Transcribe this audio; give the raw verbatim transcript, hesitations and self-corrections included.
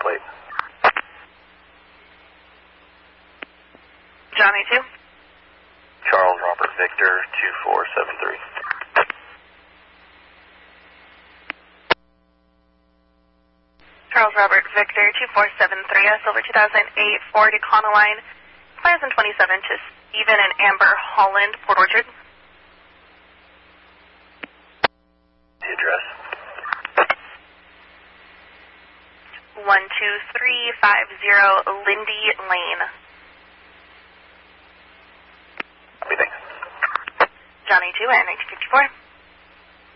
plate. Johnny two. Charles Robert Victor, two four seven three. Charles Robert Victor, two four seven three, a silver two thousand eight Ford Econoline, Plaza twenty-seven to Stephen and Amber Holland, Port Orchard. The address. one two three five zero Lindy Lane. Copy, thanks. Johnny two at nineteen fifty-four.